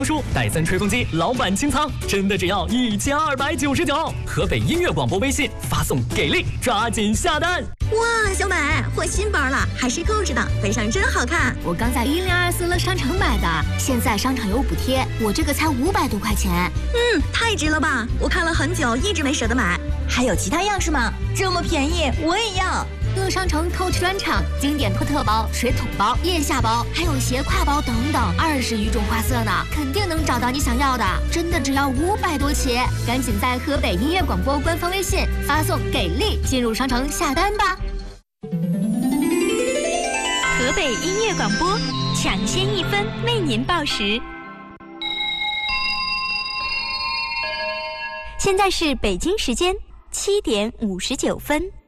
书戴森吹风机老板清仓，真的只要1299。河北音乐广播微信发送给力，抓紧下单。 哇，小美，换新包了，还是透着的，背上真好看。 我刚在1024乐商城买的，现在商场有补贴，我这个才500多块钱。 太值了吧！我看了很久，一直没舍得买。 还有其他样式吗？这么便宜，我也要。 乐商城 Coach 专场，经典托特包、水桶包、腋下包，还有斜挎包等等，20余种花色呢，肯定能找到你想要的。真的只要500多起，赶紧在河北音乐广播官方微信发送“给力”进入商城下单吧。 河北音乐广播，抢先1分为您报时。现在是北京时间7点59分。